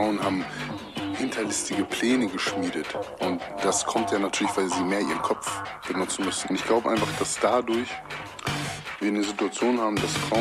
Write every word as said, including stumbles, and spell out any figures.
Frauen haben hinterlistige Pläne geschmiedet. Und das kommt ja natürlich, weil sie mehr ihren Kopf benutzen müssen. Und ich glaube einfach, dass dadurch wir eine Situation haben, dass Frauen